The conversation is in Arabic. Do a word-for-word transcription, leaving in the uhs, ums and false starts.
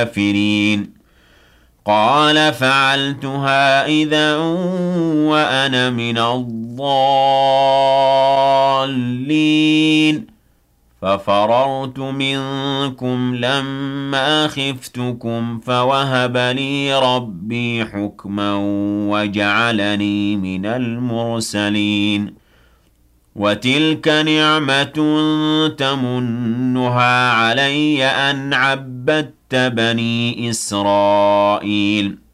الكافرين قال فعلتها إذا وأنا من الضالين ففررت منكم لما خفتكم فوهب لي ربي حكما وجعلني من المرسلين وتلك نعمة تمنها علي أن عبدت بني إسرائيل